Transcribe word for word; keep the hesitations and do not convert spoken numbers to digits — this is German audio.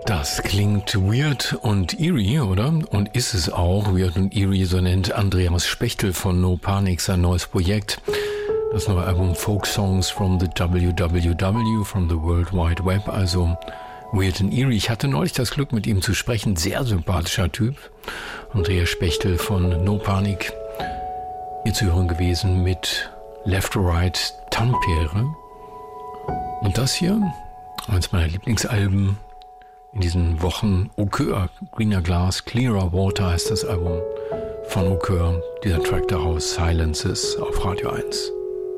Das klingt weird und eerie, oder? Und ist es auch. Weird und eerie, so nennt Andreas Spechtel von No Panic sein neues Projekt. Das neue Album Folk Songs from the W W W, from the World Wide Web, also weird and eerie. Ich hatte neulich das Glück, mit ihm zu sprechen. Sehr sympathischer Typ. Andreas Spechtel von No Panic. Hier zu hören gewesen mit Left or Right Tampere. Und das hier, eins meiner Lieblingsalben in diesen Wochen, Au Coeur, Greener Glass, Clearer Water heißt das Album von Au Coeur. Dieser Track daraus, Silences auf Radio eins.